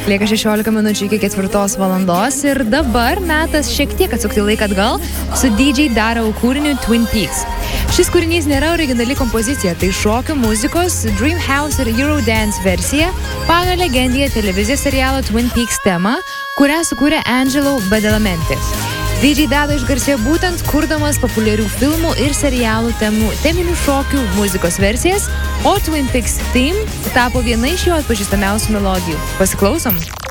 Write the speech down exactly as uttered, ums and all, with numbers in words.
Lieka šešiolika minučių iki ketvirtos valandos ir dabar metas šiek tiek atsukti laiką atgal su D J Darau kūriniu Twin Peaks. Šis kūrinys nėra originali kompozicija, tai šokio muzikos Dream House ir Eurodance versija pagal legendinę televizijos serialo Twin Peaks temą, kurią sukūrė Angelo Badalamenti. D J Dado išgarsėjo būtent kurdamas populiarių filmų ir serialų temų, teminių šokių muzikos versijas, o Twin Peaks Theme tapo viena iš jo atpažįstamiausių melodijų. Pasiklausom.